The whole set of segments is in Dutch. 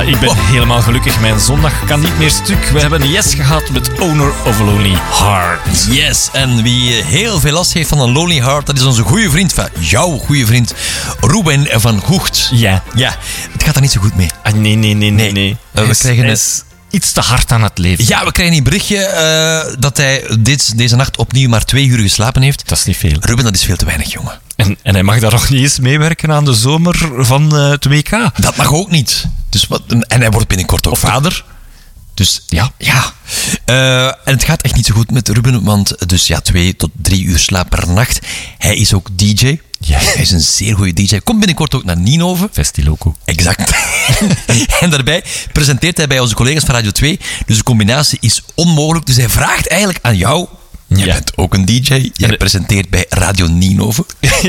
Ik ben helemaal gelukkig. Mijn zondag kan niet meer stuk. We hebben een yes gehad met Owner of a Lonely Heart. Yes, en wie heel veel last heeft van een lonely heart, dat is onze goede vriend, jouw goede vriend, Ruben van Gucht. Ja. Ja, het gaat daar niet zo goed mee. Ah, nee. We krijgen hij is iets te hard aan het leven. Ja, we krijgen een berichtje dat hij deze nacht opnieuw maar 2 uur geslapen heeft. Dat is niet veel. Ruben, dat is veel te weinig, jongen. En hij mag daar nog niet eens meewerken aan de zomer van het WK. Dat mag ook niet. Dus en hij wordt binnenkort ook vader. Dus ja. En het gaat echt niet zo goed met Ruben, want dus 2 tot 3 uur slaap per nacht. Hij is ook DJ. Ja. Hij is een zeer goede DJ. Komt binnenkort ook naar Nienhoven. Festiloco. Exact. En daarbij presenteert hij bij onze collega's van Radio 2. Dus de combinatie is onmogelijk. Dus hij vraagt eigenlijk aan jou... Jij bent ook een DJ. Jij presenteert bij Radio Nienhoven.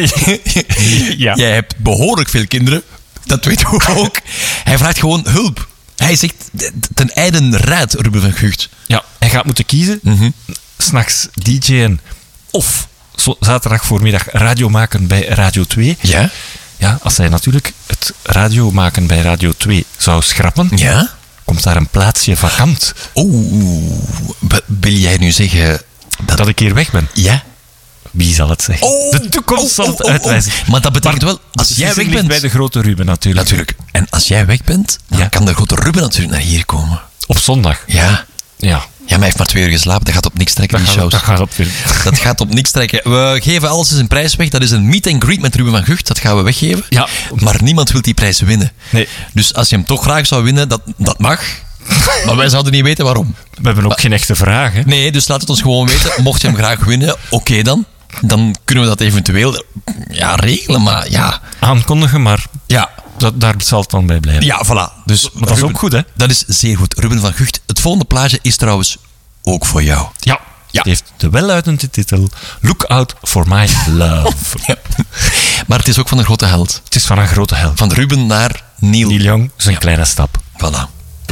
Ja. Jij hebt behoorlijk veel kinderen. Dat weten we ook. Hij vraagt gewoon hulp. Hij zegt ten einde raad, Ruben van Gucht. Ja, hij gaat moeten kiezen. 's Nachts DJ'en of zaterdag voormiddag radio maken bij Radio 2. Ja? Ja, als hij natuurlijk het radio maken bij Radio 2 zou schrappen, Ja? komt daar een plaatsje vakant. Wil jij nu zeggen... Dat ik hier weg ben. Ja? Wie zal het zeggen? De toekomst zal het uitwijzen. Maar dat betekent wel, als jij weg bent... bij de grote Ruben natuurlijk. En als jij weg bent, dan kan de grote Ruben natuurlijk naar hier komen. Op zondag. Ja. Ja. Ja, maar hij heeft maar 2 uur geslapen. Dat gaat op niks trekken, die shows. Dat gaat op niks trekken. We geven alles eens een prijs weg. Dat is een meet and greet met Ruben van Gucht. Dat gaan we weggeven. Ja. Maar niemand wil die prijs winnen. Nee. Dus als je hem toch graag zou winnen, dat mag. Maar wij zouden niet weten waarom. We hebben ook geen echte vraag, hè? Nee, dus laat het ons gewoon weten. Mocht je hem graag winnen, oké dan. Dan kunnen we dat eventueel regelen, maar ja. Aankondigen, maar Ja. daar zal het dan bij blijven. Ja, voilà. Dus, Maar dat is ook goed, hè? Dat is zeer goed. Ruben van Gucht, het volgende plaatje is trouwens ook voor jou. Ja. Het heeft de welluidende titel Look Out For My Love. Ja. Maar het is ook van een grote held. Het is van een grote held. Van Ruben naar Neil. Neil Young, zijn kleine stap. Voilà.